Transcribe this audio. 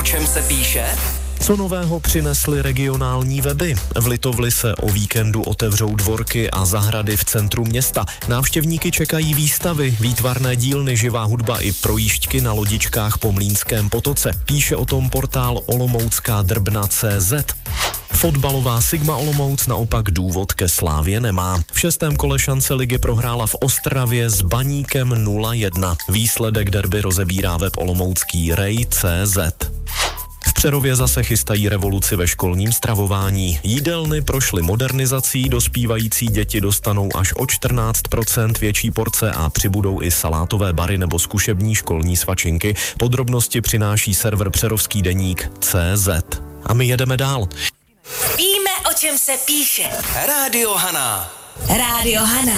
čem se píše? Co nového přinesly regionální weby? V Litovli se o víkendu otevřou dvorky a zahrady v centru města. Návštěvníky čekají výstavy, výtvarné dílny, živá hudba i projížďky na lodičkách po Mlýnském potoce. Píše o tom portál Olomoucká drbna.cz. Fotbalová Sigma Olomouc naopak důvod ke slávě nemá. V 6. kole šance ligy prohrála v Ostravě s Baníkem 0-1. Výsledek derby rozebírá web olomoucký rej.cz. V Přerově zase chystají revoluci ve školním stravování. Jídelny prošly modernizací, dospívající děti dostanou až o 14% větší porce a přibudou i salátové bary nebo zkušební školní svačinky. Podrobnosti přináší server Přerovský deník CZ. A my jedeme dál. Víme, o čem se píše. Rádio Hana. Rádio Hana.